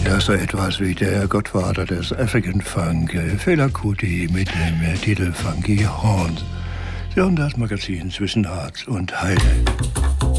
das so etwas wie der Gottvater des African Funk, Fela Kuti mit dem Titel Funky Horns. Sie hören das Magazin zwischen Harz und Heide.